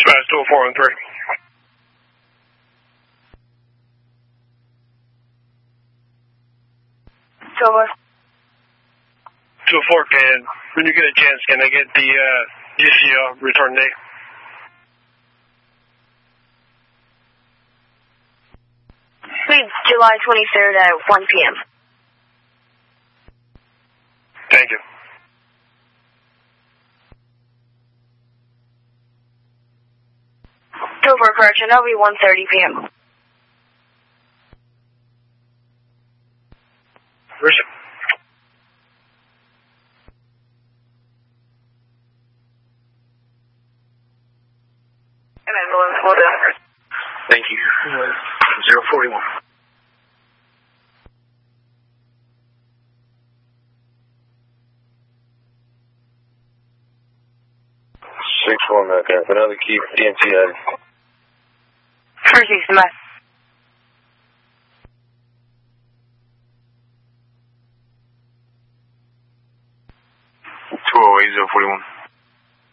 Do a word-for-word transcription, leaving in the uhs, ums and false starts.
That's two oh four one three. two oh four. two oh four, can, when you get a chance, can I get the uh, D C uh, return date? Sweet, July twenty-third at one p.m. Thank you. two oh four, correction, that'll be one thirty p.m. Where's it? And ambulance, hold down. Thank you. zero forty-one. six one back there. Another key for D N T added. First East, Mass. two oh eight, zero forty-one.